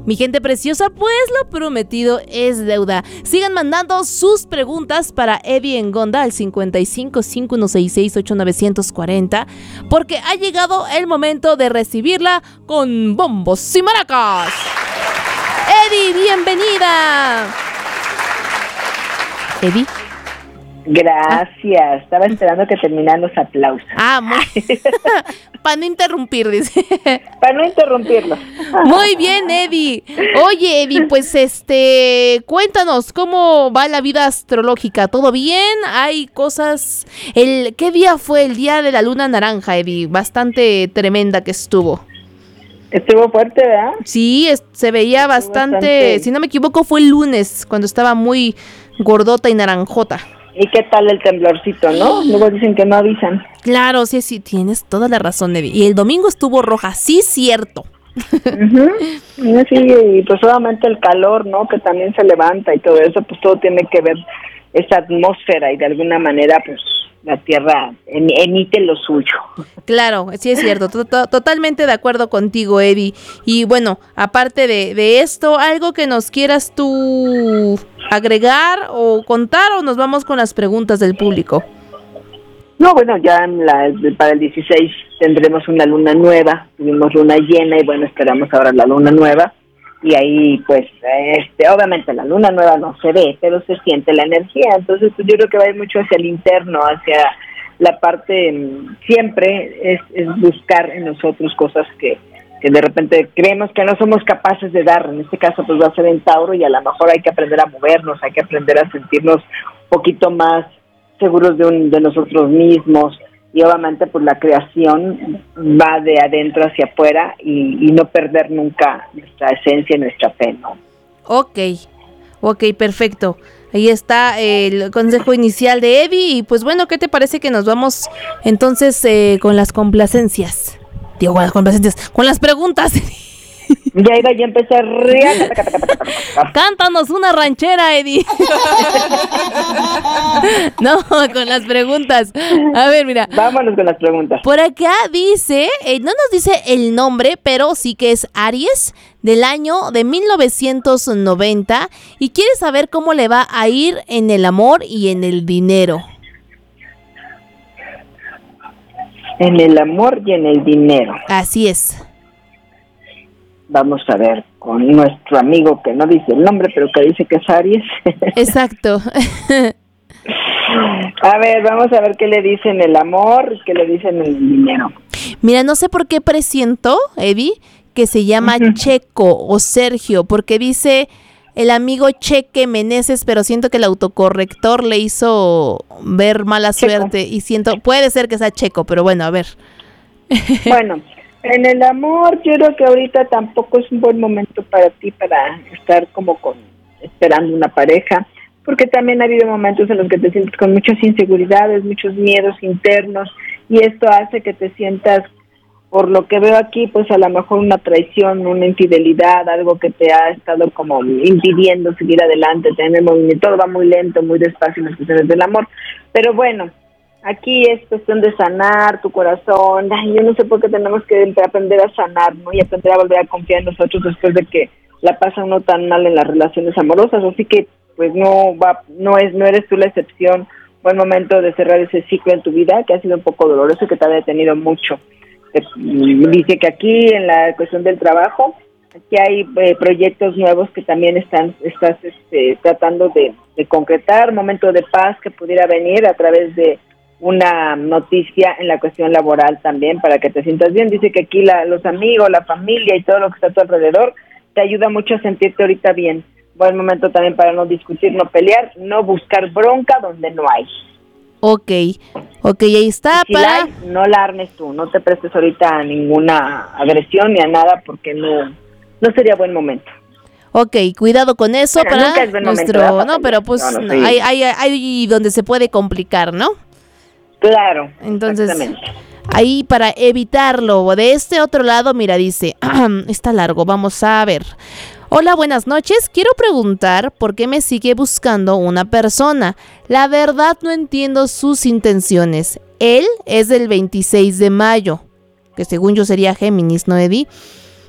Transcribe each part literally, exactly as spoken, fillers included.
Mi gente preciosa, pues lo prometido es deuda. Sigan mandando sus preguntas para Evi Engonda al cincuenta y cinco, cinco uno seis seis, ocho nueve cuatro cero, porque ha llegado el momento de recibirla con bombos y maracas. Evi, bienvenida. Evi. Gracias, ah. Estaba esperando que terminaran los aplausos. Ah, muy... para no interrumpir, dice. Para no interrumpirlo. Muy bien, Evi. Oye, Evi, pues este, cuéntanos, ¿cómo va la vida astrológica? ¿Todo bien? ¿Hay cosas? El, ¿qué día fue el día de la luna naranja, Evi? Bastante tremenda que estuvo. Estuvo fuerte, ¿verdad? Sí, es, se veía bastante, bastante, si no me equivoco, fue el lunes, cuando estaba muy gordota y naranjota. ¿Y qué tal el temblorcito, no? Luego dicen que no avisan. Claro, sí, sí, tienes toda la razón, Evi. Y el domingo estuvo roja, sí, cierto. Uh-huh. Sí, y pues solamente el calor, ¿no? Que también se levanta y todo eso, pues todo tiene que ver esa atmósfera y de alguna manera, pues la Tierra emite lo suyo. Claro, sí es cierto, to- to- totalmente de acuerdo contigo, Evi. Y bueno, aparte de, de esto, ¿algo que nos quieras tú agregar o contar o nos vamos con las preguntas del público? No, bueno, ya en la, para el dieciséis tendremos una luna nueva, tuvimos luna llena y bueno, esperamos ahora la luna nueva. Y ahí, pues, este, obviamente la luna nueva no se ve, pero se siente la energía. Entonces, pues, yo creo que va a ir mucho hacia el interno, hacia la parte, siempre es, es buscar en nosotros cosas que, que de repente creemos que no somos capaces de dar. En este caso, pues, va a ser en Tauro y a lo mejor hay que aprender a movernos, hay que aprender a sentirnos un poquito más seguros de, un, de nosotros mismos. Y obviamente pues la creación va de adentro hacia afuera y, y no perder nunca nuestra esencia y nuestra fe, ¿no? Ok, ok, perfecto. Ahí está el consejo inicial de Evi y pues bueno, ¿qué te parece que nos vamos entonces eh, con las complacencias? Digo, con las complacencias, con las preguntas. Ya iba ya a empezar. Cántanos una ranchera, Eddie. No, con las preguntas. A ver, mira. Vámonos con las preguntas. Por acá dice, eh, no nos dice el nombre, pero sí que es Aries, del año de mil novecientos noventa, y quiere saber cómo le va a ir en el amor y en el dinero. En el amor y en el dinero. Así es. Vamos a ver con nuestro amigo que no dice el nombre, pero que dice que es Aries. Exacto. A ver, vamos a ver qué le dicen el amor, qué le dicen el dinero. Mira, no sé por qué presiento, Evi, que se llama uh-huh. Checo o Sergio, porque dice el amigo Cheque Meneses, pero siento que el autocorrector le hizo ver mala Checo. Suerte y siento, puede ser que sea Checo, pero bueno, a ver. Bueno. En el amor, yo creo que ahorita tampoco es un buen momento para ti para estar como con esperando una pareja, porque también ha habido momentos en los que te sientes con muchas inseguridades, muchos miedos internos, y esto hace que te sientas, por lo que veo aquí, pues a lo mejor una traición, una infidelidad, algo que te ha estado como impidiendo seguir adelante, tener movimiento. Todo va muy lento, muy despacio en las cuestiones del amor, pero bueno, aquí es cuestión de sanar tu corazón. Ay, yo no sé por qué tenemos que aprender a sanar, ¿no? Y aprender a volver a confiar en nosotros después de que la pasa uno tan mal en las relaciones amorosas. Así que, pues, no va, no es, no eres tú la excepción. Buen momento de cerrar ese ciclo en tu vida, que ha sido un poco doloroso y que te ha detenido mucho. Eh, dice que aquí, en la cuestión del trabajo, aquí hay eh, proyectos nuevos que también están, estás este, tratando de, de concretar. Momento de paz que pudiera venir a través de una noticia en la cuestión laboral también, para que te sientas bien. Dice que aquí la, los amigos, la familia y todo lo que está a tu alrededor te ayuda mucho a sentirte ahorita bien. Buen momento también para no discutir, no pelear, no buscar bronca donde no hay. Ok, ok, ahí está. Si para... la hay, no la armes tú, no te prestes ahorita a ninguna agresión ni a nada, porque no, no sería buen momento. Ok, cuidado con eso. Bueno, para nunca es buen nuestro, momento, no, pero pues no, no, no, sí. hay, hay, hay donde se puede complicar, ¿no? Claro, entonces ahí para evitarlo. De este otro lado, mira, dice, está largo, vamos a ver. Hola, buenas noches, quiero preguntar por qué me sigue buscando una persona. La verdad no entiendo sus intenciones. Él es del veintiséis de mayo, que según yo sería Géminis, ¿no, Eddie?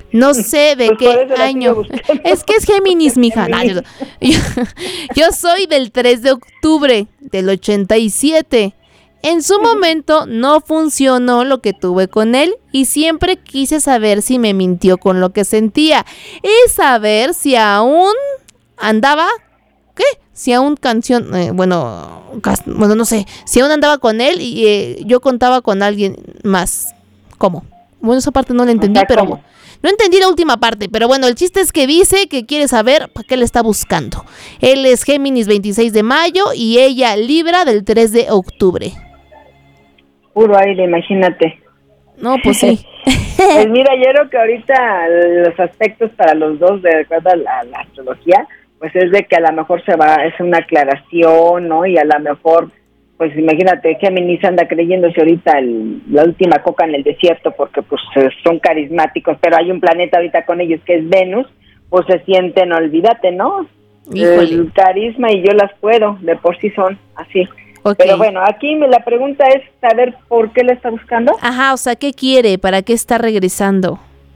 No sé de Pues por qué eso la año. sigo buscando. Es que es Géminis, mija. No, yo, yo, yo soy del tres de octubre del ochenta y siete. En su momento no funcionó lo que tuve con él y siempre quise saber si me mintió con lo que sentía y saber si aún andaba, ¿qué? Si aún canción, eh, bueno, cas- bueno, no sé, si aún andaba con él y eh, yo contaba con alguien más. ¿Cómo? Bueno, esa parte no la entendí, O sea, pero ¿cómo? no entendí la última parte, pero bueno, el chiste es que dice que quiere saber para qué le está buscando. Él es Géminis veintiséis de mayo y ella Libra del tres de octubre. Puro aire, imagínate. No, pues sí. Pues mira, yo creo que ahorita los aspectos para los dos, de acuerdo a la, la astrología, pues es de que a lo mejor se va, es una aclaración, ¿no? Y a lo mejor, pues imagínate, Géminis anda creyéndose ahorita el, la última coca en el desierto porque pues son carismáticos, pero hay un planeta ahorita con ellos que es Venus, pues se sienten, olvídate, ¿no? Híjole. El carisma y yo las puedo, de por sí son así. Ok. Pero bueno, aquí me, la pregunta es saber por qué la está buscando. Ajá, o sea, ¿qué quiere? ¿Para qué está regresando?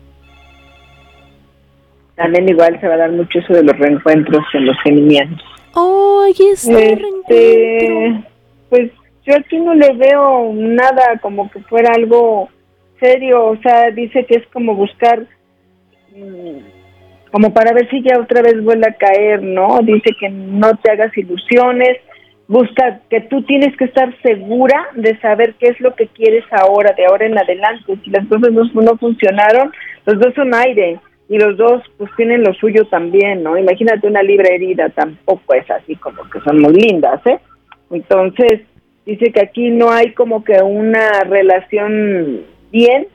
También igual se va a dar mucho eso de los reencuentros en los geminianos. ¡Ay, está Este, reencuentro! pues yo aquí no le veo nada como que fuera algo serio, o sea, dice que es como buscar, mmm, como para ver si ya otra vez vuelve a caer, ¿no? Dice que no te hagas ilusiones, busca que tú tienes que estar segura de saber qué es lo que quieres ahora, de ahora en adelante. Si las cosas no, no funcionaron, los dos son aire y los dos pues tienen lo suyo también, ¿no? Imagínate una Libra herida, tampoco es así como que son muy lindas, ¿eh? Entonces, dice que aquí no hay como que una relación bien,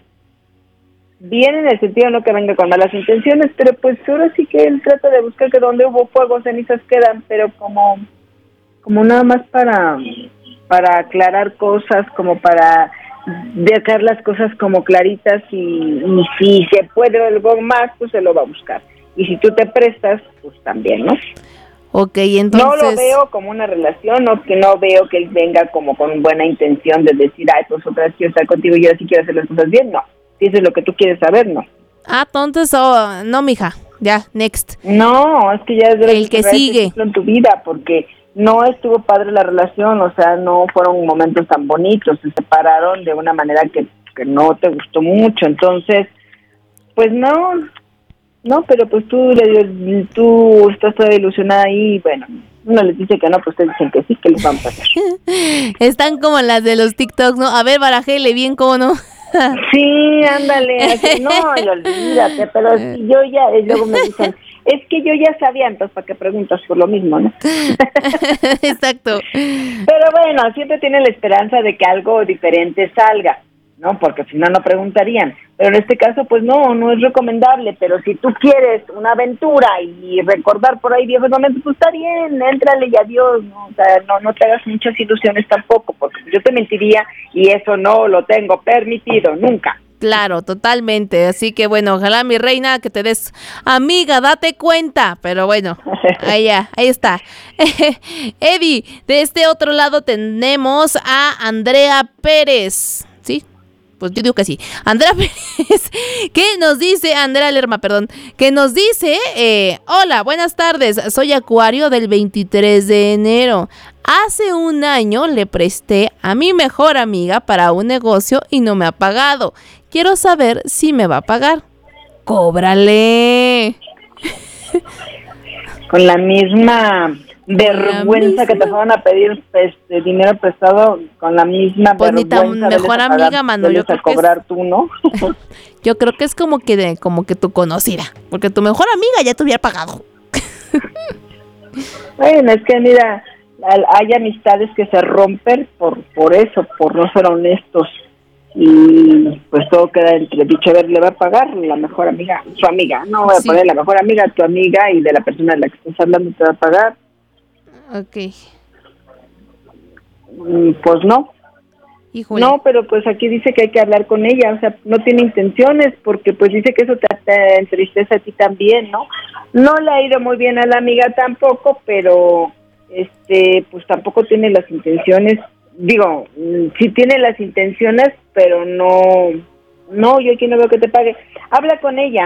bien en el sentido no que venga con malas intenciones, pero pues ahora sí que él trata de buscar que donde hubo fuego cenizas quedan, pero como como nada más para para aclarar cosas, como para dejar las cosas como claritas y, y si se puede algo más, pues se lo va a buscar. Y si tú te prestas, pues también, ¿no? Ok, entonces... No lo veo como una relación, no, que no veo que él venga como con buena intención de decir, ay, pues otra vez quiero estar contigo y yo sí quiero hacer las cosas bien, no. Si eso es lo que tú quieres saber, no. Ah, entonces, oh, no, mija, ya, next. No, es que ya es de El que sigue en tu vida, porque no estuvo padre la relación, o sea, no fueron momentos tan bonitos, se separaron de una manera que, que no te gustó mucho, entonces, pues no, no, pero pues tú, le, tú estás toda ilusionada ahí, y bueno, uno les dice que no, pues ustedes dicen que sí, que les vamos a hacer. Están como las de los TikToks, ¿no? A ver, barajele bien, ¿cómo no? Sí, ándale, así, no, y olvídate, pero si yo ya, y luego me dicen, es que yo ya sabía, entonces ¿para qué preguntas por lo mismo, no? Exacto. Pero bueno, siempre tiene la esperanza de que algo diferente salga, ¿no? Porque si no, no preguntarían. Pero en este caso, pues no, no es recomendable, pero si tú quieres una aventura y recordar por ahí viejos momentos, pues está bien, éntrale y adiós, ¿no? O sea, no, no te hagas muchas ilusiones tampoco, porque yo te mentiría y eso no lo tengo permitido, nunca. Claro, totalmente. Así que bueno, ojalá mi reina que te des, amiga, date cuenta. Pero bueno, ahí ya, ahí está. Eddie, de este otro lado tenemos a Andrea Pérez. ¿Sí? Pues yo digo que sí. Andrea Pérez, que nos dice, Andrea Lerma, perdón, que nos dice, eh, hola, buenas tardes, soy Acuario del veintitrés de enero. Hace un año le presté a mi mejor amiga para un negocio y no me ha pagado. Quiero saber si me va a pagar. ¡Cóbrale! Con la misma vergüenza que te fueron a pedir este, dinero prestado, con la misma pues vergüenza. Pues ni tan mejor amiga, mano. Yo creo a cobrar que es, tú, ¿no? Yo creo que es como que de, como que tu conocida, porque tu mejor amiga ya te hubiera pagado. Bueno, es que mira, hay amistades que se rompen por por eso, por no ser honestos. Y pues todo queda entre dicho, a ver, le va a pagar la mejor amiga, su amiga, no voy a sí. poner la mejor amiga, tu amiga, y de la persona de la que estás hablando te va a pagar. Ok. Pues no. Híjole. No, pero pues aquí dice que hay que hablar con ella, o sea, no tiene intenciones, porque pues dice que eso te, te entristece a ti también, ¿no? No le ha ido muy bien a la amiga tampoco, pero este, pues tampoco tiene las intenciones. Digo, sí tiene las intenciones, pero no, no, yo aquí no veo que te pague. Habla con ella,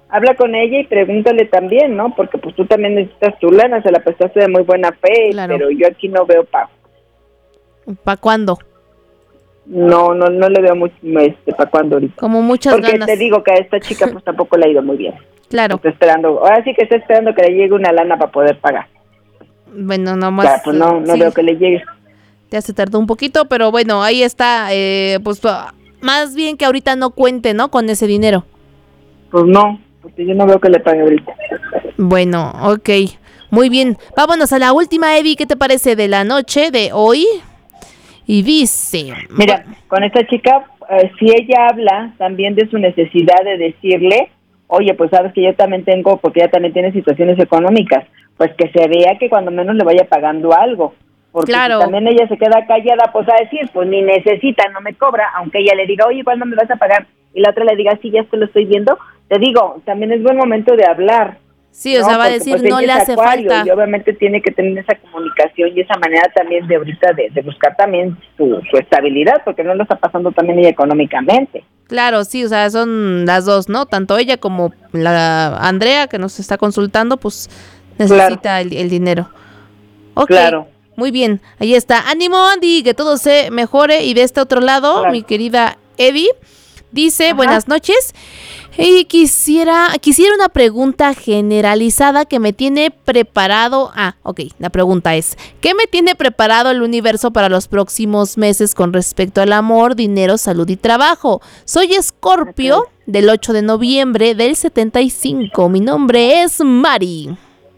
habla con ella y pregúntale también, ¿no? Porque pues tú también necesitas tu lana, se la prestaste de muy buena fe, claro. Pero yo aquí no veo pago. ¿Para cuándo? No, no, no le veo mucho, este, ¿para cuándo ahorita? Como muchas Porque ganas. Porque te digo que a esta chica pues tampoco le ha ido muy bien. Claro. Está esperando, ahora sí que está esperando que le llegue una lana para poder pagar. Bueno, nomás. Claro, pues no, no sí. veo que le llegue. Ya se tardó un poquito, pero bueno, ahí está, eh, pues más bien que ahorita no cuente, ¿no? Con ese dinero. Pues no, porque yo no veo que le pague ahorita. Bueno, ok, muy bien. Vámonos a la última, Evi, ¿qué te parece de la noche de hoy? Y dice... Mira, con esta chica, eh, si ella habla también de su necesidad de decirle, oye, pues sabes que yo también tengo, porque ella también tiene situaciones económicas, pues que se vea que cuando menos le vaya pagando algo. Porque claro. Si también ella se queda callada, pues a decir, pues ni necesita, no me cobra, aunque ella le diga, oye, ¿cuándo me vas a pagar? Y la otra le diga, sí, ya te lo estoy viendo. Te digo, también es buen momento de hablar. Sí, o ¿no? sea, va a decir, pues, no le hace acuario, falta. Y obviamente tiene que tener esa comunicación y esa manera también de ahorita de, de buscar también su, su estabilidad, porque no lo está pasando también ella económicamente. Claro, sí, o sea, son las dos, ¿no? Tanto ella como la Andrea, que nos está consultando, pues necesita claro. el, el dinero. Ok, claro. Muy bien, ahí está. Ánimo, Andy, que todo se mejore. Y de este otro lado, claro. mi querida Evi dice, Ajá. buenas noches. Y quisiera, quisiera una pregunta generalizada que me tiene preparado. Ah, ok, la pregunta es, ¿qué me tiene preparado el universo para los próximos meses con respecto al amor, dinero, salud y trabajo? Soy Escorpio, okay. del ocho de noviembre del setenta y cinco. Mi nombre es Mari.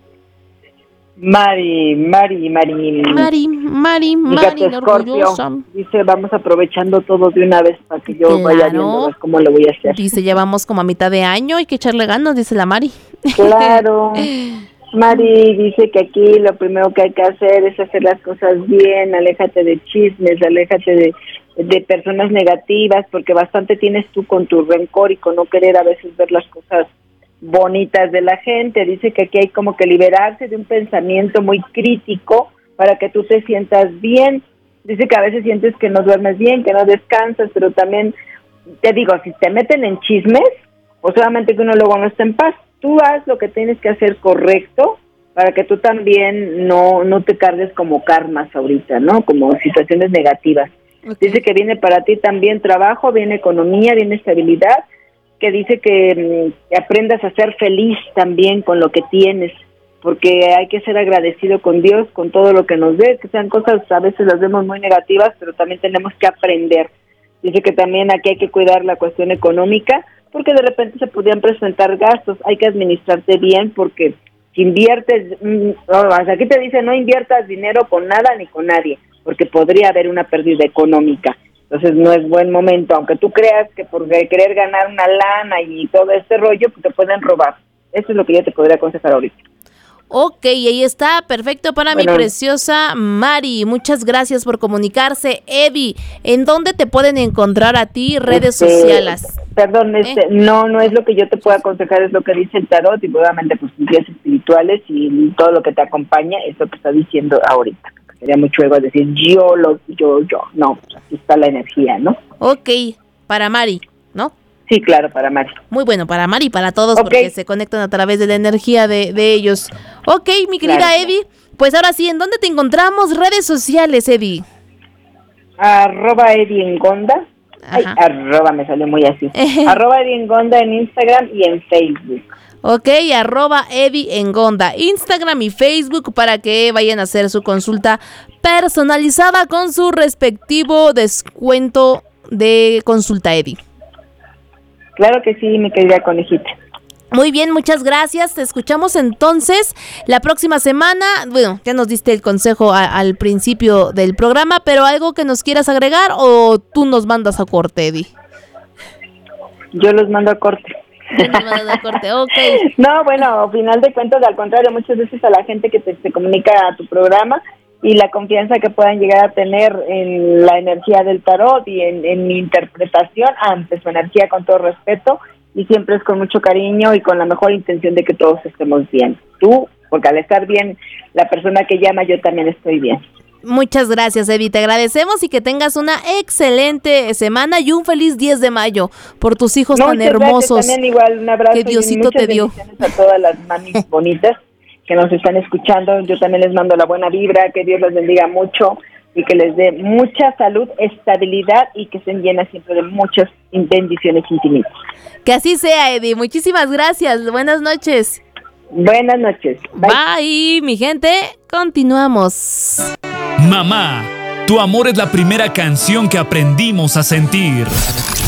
Mari, Mari, Mari. Mari, Mari, Mari, orgullosa. Dice, vamos aprovechando todo de una vez para que yo claro. vaya viendo a ver cómo lo voy a hacer. Dice, ya vamos como a mitad de año, hay que echarle ganas, dice la Mari. Claro. Mari dice que aquí lo primero que hay que hacer es hacer las cosas bien, aléjate de chismes, aléjate de, de personas negativas, porque bastante tienes tú con tu rencor y con no querer a veces ver las cosas bonitas de la gente. Dice que aquí hay como que liberarse de un pensamiento muy crítico para que tú te sientas bien. Dice que a veces sientes que no duermes bien, que no descansas, pero también, te digo, si te meten en chismes, pues solamente que uno luego no está en paz. Tú haz lo que tienes que hacer correcto para que tú también no, no te cargues como karmas ahorita, ¿no? Como situaciones negativas. Okay. Dice que viene para ti también trabajo, viene economía, viene estabilidad, que dice que, que aprendas a ser feliz también con lo que tienes, porque hay que ser agradecido con Dios, con todo lo que nos dé, que sean cosas, a veces las vemos muy negativas, pero también tenemos que aprender. Dice que también aquí hay que cuidar la cuestión económica, porque de repente se podrían presentar gastos, hay que administrarte bien, porque si inviertes, no, aquí te dice no inviertas dinero con nada ni con nadie, porque podría haber una pérdida económica. Entonces no es buen momento, aunque tú creas que por querer ganar una lana y todo este rollo, pues te pueden robar. Eso es lo que yo te podría aconsejar ahorita. Ok, ahí está, perfecto para bueno, mi preciosa Mari. Muchas gracias por comunicarse. Evi, ¿en dónde te pueden encontrar a ti, redes este, sociales? Perdón, este, ¿Eh? no, no es lo que yo te puedo aconsejar, es lo que dice el tarot, y obviamente pues guías espirituales y todo lo que te acompaña es lo que está diciendo ahorita. Sería mucho ego decir yo, lo, yo, yo. No, pues aquí está la energía, ¿no? Ok, para Mari, ¿no? Sí, claro, para Mari. Muy bueno, para Mari y para todos, okay. porque se conectan a través de la energía de, de ellos. Ok, mi querida claro. Evi, pues ahora sí, ¿en dónde te encontramos? Redes sociales, Evi. Arroba Evi Engonda. Ay, arroba, me salió muy así. Arroba Evi Engonda en Instagram y en Facebook. Ok, arroba Evi Engonda, Instagram y Facebook para que vayan a hacer su consulta personalizada con su respectivo descuento de consulta, Evi. Claro que sí, mi querida conejita. Muy bien, muchas gracias. Te escuchamos entonces la próxima semana. Bueno, ya nos diste el consejo a, al principio del programa, pero ¿algo que nos quieras agregar o tú nos mandas a corte, Evi? Yo los mando a corte. Corte, okay. No, bueno, al final de cuentas, al contrario, muchas veces a la gente que te, te comunica a tu programa y la confianza que puedan llegar a tener en la energía del tarot y en, en mi interpretación ante su energía, con todo respeto, y siempre es con mucho cariño y con la mejor intención de que todos estemos bien. Tú, porque al estar bien la persona que llama, yo también estoy bien. Muchas gracias, Eddie, te agradecemos y que tengas una excelente semana y un feliz diez de mayo por tus hijos no, tan hermosos. Gracias, también igual un abrazo que Diosito y muchas te dio. bendiciones a todas las mamis bonitas que nos están escuchando. Yo también les mando la buena vibra, que Dios las bendiga mucho y que les dé mucha salud, estabilidad y que estén llenas siempre de muchas bendiciones infinitas. Que así sea, Eddie. Muchísimas gracias. Buenas noches. Buenas noches. Bye, Bye mi gente. Continuamos. Mamá, tu amor es la primera canción que aprendimos a sentir.